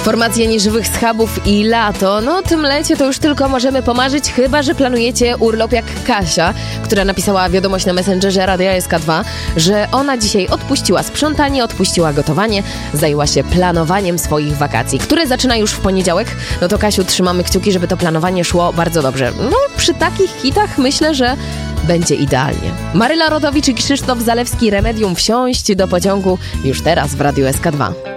Formacja Nieżywych Schabów i lato. No, tym lecie to już tylko możemy pomarzyć, chyba że planujecie urlop jak Kasia, która napisała wiadomość na Messengerze Radia SK2, że ona dzisiaj odpuściła sprzątanie, odpuściła gotowanie, zajęła się planowaniem swoich wakacji, które zaczyna już w poniedziałek. No to Kasiu, trzymamy kciuki, żeby to planowanie szło bardzo dobrze. No, przy takich hitach myślę, że będzie idealnie. Maryla Rodowicz i Krzysztof Zalewski, Remedium, wsiąść do pociągu już teraz w Radiu SK2.